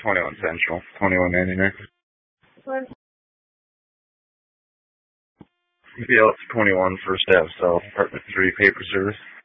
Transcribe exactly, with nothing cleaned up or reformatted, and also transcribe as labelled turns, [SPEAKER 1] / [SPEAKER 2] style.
[SPEAKER 1] twenty-one Central, twenty-one ninety-nine. B L twenty-one, First Ave South, Apartment three, paper service.